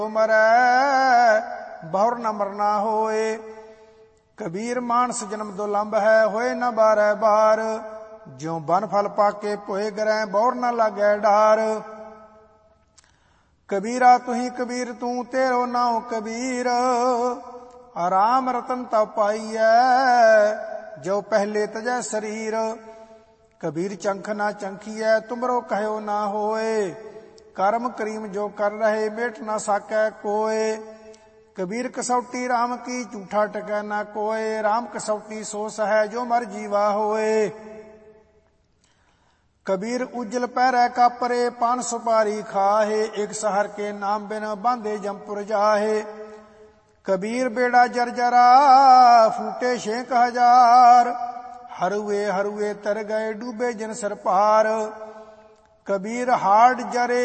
मरै बहुर न मरना होए। कबीर मानस जन्म दुलंभ है होए न बारै बार। ज्यों बन फल पाके पोए गरै बहुर न लागै डार। कबीरा तुही कबीर तू तेरो नाम कबीर। राम रतन तब पाईऐ जो पहले तजै शरीर। कबीर चंख ना चंखिऐ तुमरो कहयो ना होए। कर्म करीम जो कर रहे मेट ना साकै कोय। कबीर कसौटी राम की झूठा टकै ना कोय। राम कसौटी सो सह जो मर जीवा होए। कबीर उज्जल पैरै कापरे पान सुपारी खाहे। एक सहर के नाम बिन बांधे जमपुर जाहे। कबीर बेड़ा जर्जरा फूटे 6,000। हरुए हरुए तर गए डूबे जिन सर पार। कबीर हाड जरे